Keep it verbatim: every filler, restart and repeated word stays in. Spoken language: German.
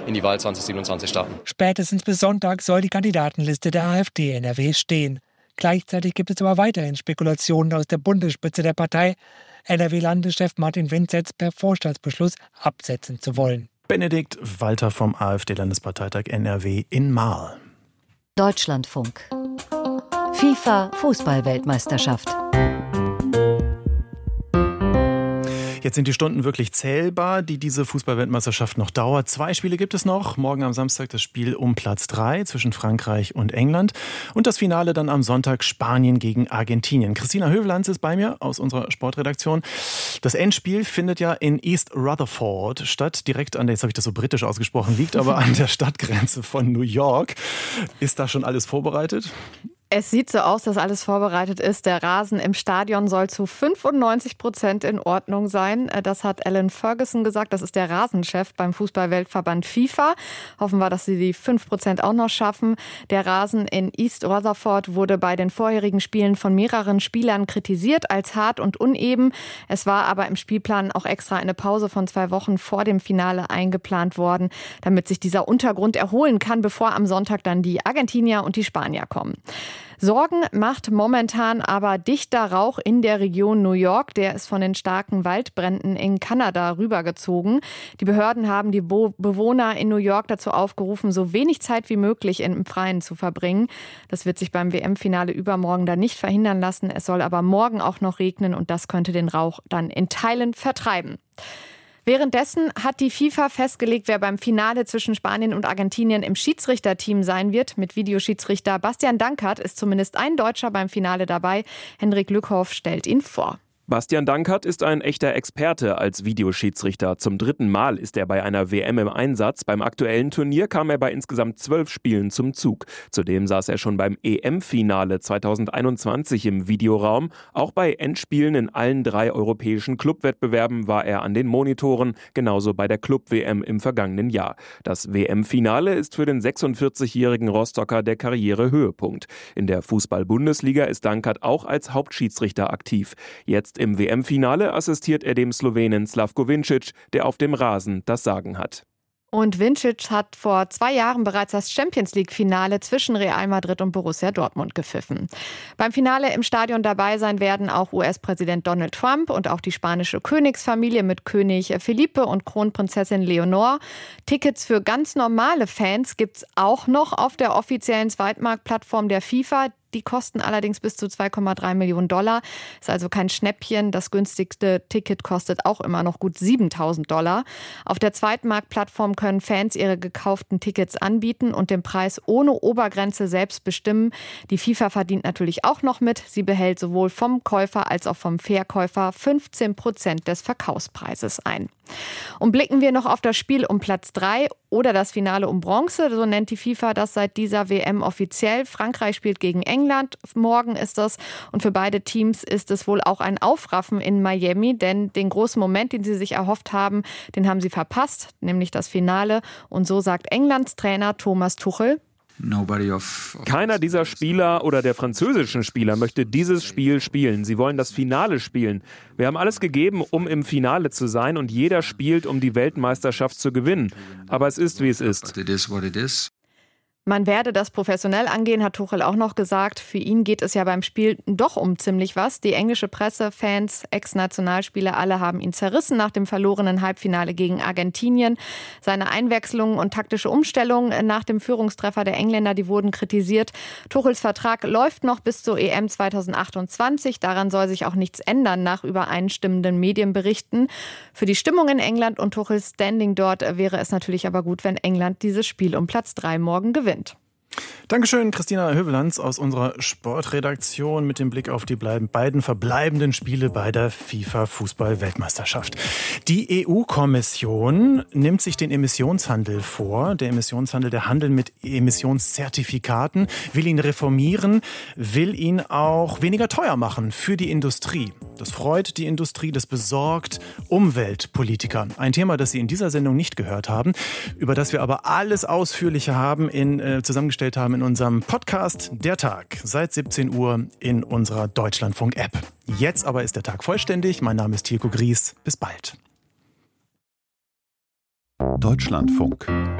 in die Wahl zwanzig siebenundzwanzig starten. Spätestens bis Sonntag soll die Kandidatenliste der AfD N R W stehen. Gleichzeitig gibt es aber weiterhin Spekulationen aus der Bundesspitze der Partei, N R W-Landeschef Martin Winsetz per Vorstandsbeschluss absetzen zu wollen. Benedikt Walter vom AfD-Landesparteitag N R W in Marl. Deutschlandfunk. FIFA-Fußball-Weltmeisterschaft. Jetzt sind die Stunden wirklich zählbar, die diese Fußball-Weltmeisterschaft noch dauert. Zwei Spiele gibt es noch. Morgen am Samstag das Spiel um Platz drei zwischen Frankreich und England. Und das Finale dann am Sonntag Spanien gegen Argentinien. Christina Hövelanz ist bei mir aus unserer Sportredaktion. Das Endspiel findet ja in East Rutherford statt. Direkt an der, jetzt habe ich das so britisch ausgesprochen, liegt aber an der Stadtgrenze von New York. Ist da schon alles vorbereitet? Es sieht so aus, dass alles vorbereitet ist. Der Rasen im Stadion soll zu fünfundneunzig Prozent in Ordnung sein. Das hat Alan Ferguson gesagt. Das ist der Rasenchef beim Fußball-Weltverband FIFA. Hoffen wir, dass sie die fünf Prozent auch noch schaffen. Der Rasen in East Rutherford wurde bei den vorherigen Spielen von mehreren Spielern kritisiert als hart und uneben. Es war aber im Spielplan auch extra eine Pause von zwei Wochen vor dem Finale eingeplant worden, damit sich dieser Untergrund erholen kann, bevor am Sonntag dann die Argentinier und die Spanier kommen. Sorgen macht momentan aber dichter Rauch in der Region New York. Der ist von den starken Waldbränden in Kanada rübergezogen. Die Behörden haben die Bo- Bewohner in New York dazu aufgerufen, so wenig Zeit wie möglich im Freien zu verbringen. Das wird sich beim W M-Finale übermorgen dann nicht verhindern lassen. Es soll aber morgen auch noch regnen und das könnte den Rauch dann in Teilen vertreiben. Währenddessen hat die FIFA festgelegt, wer beim Finale zwischen Spanien und Argentinien im Schiedsrichterteam sein wird. Mit Videoschiedsrichter Bastian Dankert ist zumindest ein Deutscher beim Finale dabei. Henrik Lückhoff stellt ihn vor. Bastian Dankert ist ein echter Experte als Videoschiedsrichter. Zum dritten Mal ist er bei einer W M im Einsatz. Beim aktuellen Turnier kam er bei insgesamt zwölf Spielen zum Zug. Zudem saß er schon beim E M-Finale zweitausendeinundzwanzig im Videoraum. Auch bei Endspielen in allen drei europäischen Clubwettbewerben war er an den Monitoren, genauso bei der Club-W M im vergangenen Jahr. Das W M-Finale ist für den sechsundvierzigjährigen Rostocker der Karrierehöhepunkt. In der Fußball-Bundesliga ist Dankert auch als Hauptschiedsrichter aktiv. Jetzt im W M-Finale assistiert er dem Slowenen Slavko Vincic, der auf dem Rasen das Sagen hat. Und Vincic hat vor zwei Jahren bereits das Champions-League-Finale zwischen Real Madrid und Borussia Dortmund gepfiffen. Beim Finale im Stadion dabei sein werden auch U S-Präsident Donald Trump und auch die spanische Königsfamilie mit König Felipe und Kronprinzessin Leonor. Tickets für ganz normale Fans gibt's auch noch auf der offiziellen Zweitmarktplattform der FIFA. Die kosten allerdings bis zu zwei Komma drei Millionen Dollar. Ist also kein Schnäppchen. Das günstigste Ticket kostet auch immer noch gut siebentausend Dollar. Auf der Zweitmarktplattform können Fans ihre gekauften Tickets anbieten und den Preis ohne Obergrenze selbst bestimmen. Die FIFA verdient natürlich auch noch mit. Sie behält sowohl vom Käufer als auch vom Verkäufer fünfzehn Prozent des Verkaufspreises ein. Und blicken wir noch auf das Spiel um Platz drei oder das Finale um Bronze. So nennt die FIFA das seit dieser W M offiziell. Frankreich spielt gegen England. Morgen ist das. Und für beide Teams ist es wohl auch ein Aufraffen in Miami. Denn den großen Moment, den sie sich erhofft haben, den haben sie verpasst. Nämlich das Finale. Und so sagt Englands Trainer Thomas Tuchel: Keiner dieser Spieler oder der französischen Spieler möchte dieses Spiel spielen. Sie wollen das Finale spielen. Wir haben alles gegeben, um im Finale zu sein, und jeder spielt, um die Weltmeisterschaft zu gewinnen. Aber es ist, wie es ist. Man werde das professionell angehen, hat Tuchel auch noch gesagt. Für ihn geht es ja beim Spiel doch um ziemlich was. Die englische Presse, Fans, Ex-Nationalspieler, alle haben ihn zerrissen nach dem verlorenen Halbfinale gegen Argentinien. Seine Einwechslungen und taktische Umstellungen nach dem Führungstreffer der Engländer, die wurden kritisiert. Tuchels Vertrag läuft noch bis zur E M zweitausendachtundzwanzig. Daran soll sich auch nichts ändern nach übereinstimmenden Medienberichten. Für die Stimmung in England und Tuchels Standing dort wäre es natürlich aber gut, wenn England dieses Spiel um Platz drei morgen gewinnt. Dankeschön, Christina Hövelanz aus unserer Sportredaktion mit dem Blick auf die beiden verbleibenden Spiele bei der FIFA-Fußball-Weltmeisterschaft. Die E U-Kommission nimmt sich den Emissionshandel vor. Der Emissionshandel, der Handel mit Emissionszertifikaten, will ihn reformieren, will ihn auch weniger teuer machen für die Industrie. Das freut die Industrie, das besorgt Umweltpolitiker. Ein Thema, das Sie in dieser Sendung nicht gehört haben, über das wir aber alles Ausführlicher haben in, äh, zusammengestellt haben in unserem Podcast Der Tag seit siebzehn Uhr in unserer Deutschlandfunk-App. Jetzt aber ist der Tag vollständig. Mein Name ist Tilko Gries. Bis bald. Deutschlandfunk.